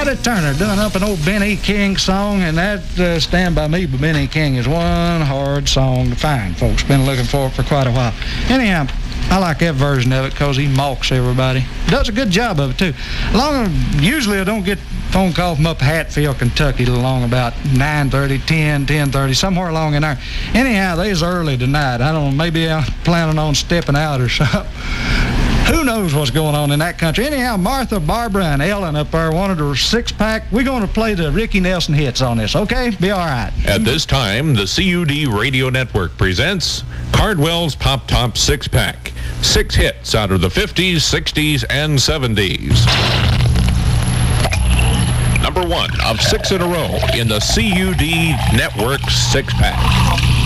Buddy Turner doing up an old Benny King song, and that Stand By Me by Benny King is one hard song to find, folks. Been looking for it for quite a while. Anyhow, I like that version of it because he mocks everybody. Does a good job of it, too. Usually I don't get a phone call from up Hatfield, Kentucky along about 9:30, 10:30, somewhere along in there. Anyhow, they's early tonight. I don't know, maybe I'm planning on stepping out or something. Who knows what's going on in that country? Anyhow, Martha, Barbara, and Ellen up there wanted a six-pack. We're going to play the Ricky Nelson hits on this, okay? Be all right. At this time, the CUD Radio Network presents Cardwell's Pop Top Six-Pack. 6 hits out of the 50s, 60s, and 70s. Number 1 of 6 in a row in the CUD Network Six-Pack.